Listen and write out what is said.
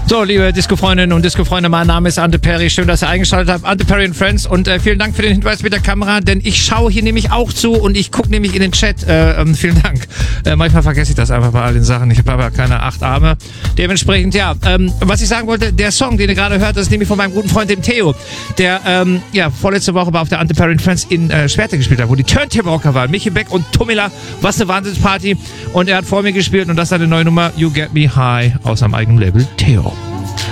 So, liebe Disco-Freundinnen und Disco-Freunde, mein Name ist Ante Perry. Schön, dass ihr eingeschaltet habt. Ante Perry and Friends. Und vielen Dank für den Hinweis mit der Kamera, denn ich schaue hier nämlich auch zu und ich gucke nämlich in den Chat. Vielen Dank. Manchmal vergesse ich das einfach bei all den Sachen. Ich habe aber keine 8 Arme. Dementsprechend, ja. Was ich sagen wollte, der Song, den ihr gerade hört, das ist nämlich von meinem guten Freund, dem Theo, der vorletzte Woche auf der Ante Perry and Friends in Schwerte gespielt hat, wo die Turntable-Rocker waren. Michi Beck und Tomila. Was eine Wahnsinnsparty. Und er hat vor mir gespielt und das ist eine neue Nummer, You Get Me High, aus seinem eigenen Label Theo.